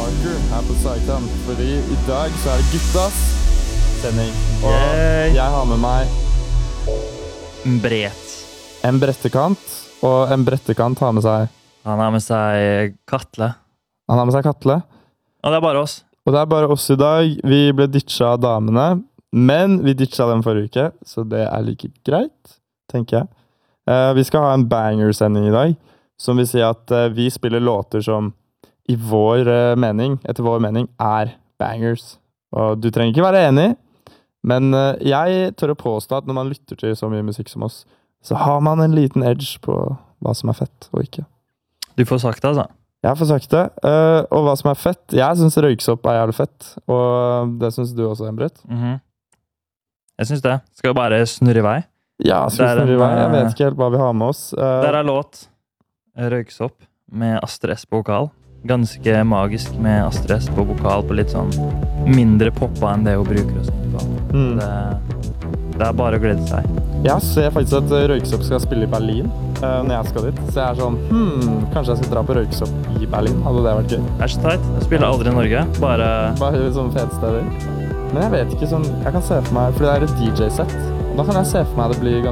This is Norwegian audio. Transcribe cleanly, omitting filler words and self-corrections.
Parker her på Saitan, fordi i dag så det guttas sending. Og jeg har med meg en brettekant, og en brettekant har med seg... Han har med seg Katle. Han har med seg Katle. Og det bare oss. Og det bare oss i dag. Vi ble ditcha av damene, men vi ditcha dem forrige uke, så det like greit, tenker jeg. Vi skal ha en banger-sending i dag, som vil si at vi spiller låter som i vår mening, etter vår mening, bangers. Og du trenger ikke være enig, men jeg tør å påstå at når man lytter til så mye musikk som oss, så har man en liten edge på hva som fett og ikke. Du får sagt det, altså. Jeg får sagt det, og hva som fett. Jeg synes røyksopp jævlig fett, og det synes du også, Embret. Jeg synes det. Skal vi bare snurre i vei? Ja, snurre i vei. Jeg vet ikke helt hva vi har med oss. Der låt Røyksopp med Astrid S på vokal. Ganske magisk med Astrid S på vokal på litt sånn mindre poppa enn det hun bruker å synge på. Det bare å glede seg. Jeg ser faktisk at Røyksopp skal spille i Berlin når jeg skal dit. Så jeg sånn, kanskje jeg skal dra på Røyksopp i Berlin. Hadde det vært gøy? Det så teit. Jeg spiller aldri i Norge. Bare sånne fete steder. Men jeg vet ikke sånn, jeg kan se for meg, fordi det et DJ-sett. Da kan jeg se for meg det blir ganske